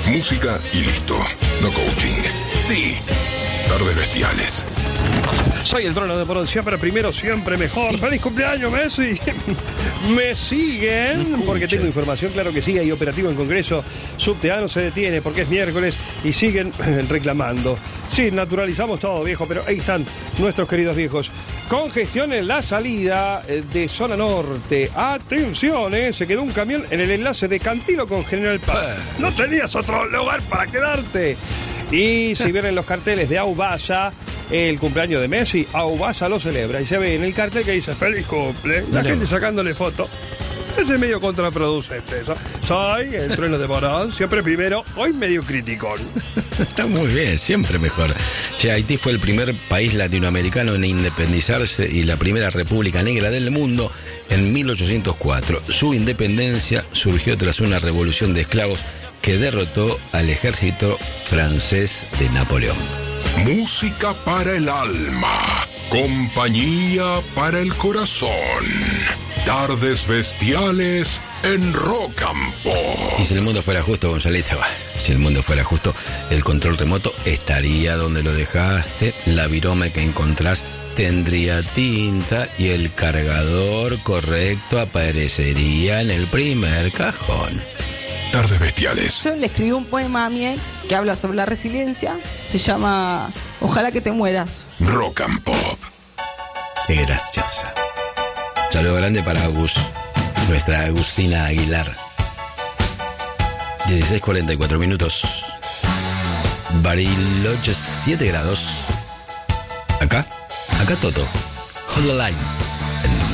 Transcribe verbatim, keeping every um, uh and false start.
Música y listo. No coaching. Sí. Tardes Bestiales. Soy el trono de Porón, siempre primero, siempre mejor. Sí. ¡Feliz cumpleaños, Messi! ¿Me siguen? Me Porque tengo información, claro que sí. Hay operativo en Congreso. Subte A no se detiene porque es miércoles y siguen reclamando. Sí, naturalizamos todo, viejo, pero ahí están nuestros queridos viejos. Congestión en la salida de zona norte. Atención, eh, se quedó un camión en el enlace de Cantilo con General Paz. No tenías otro lugar para quedarte. Y si vienen los carteles de Aubasa, el cumpleaños de Messi, Aubasa lo celebra. Y se ve en el cartel que dice feliz cumple. La Dale. gente sacándole foto. Ese es medio contraproducente eso. Soy el trueno de Morón, siempre primero, hoy medio criticón. Está muy bien, siempre mejor. Che, Haití fue el primer país latinoamericano en independizarse y la primera república negra del mundo en mil ochocientos cuatro. Su independencia surgió tras una revolución de esclavos que derrotó al ejército francés de Napoleón. Música para el alma. Compañía para el corazón. Tardes Bestiales en Rock and Pop. Y si el mundo fuera justo, Gonzalito, si el mundo fuera justo, el control remoto estaría donde lo dejaste, la virome que encontrás tendría tinta y el cargador correcto aparecería en el primer cajón. Tardes Bestiales. Yo le escribí un poema a mi ex que habla sobre la resiliencia. Se llama Ojalá que te mueras. Rock and Pop. Qué graciosa. Saludo grande para Agus, nuestra Agustina Aguilar. dieciséis cuarenta y cuatro minutos. Bariloche, siete grados. Acá, acá Toto. Hold the line.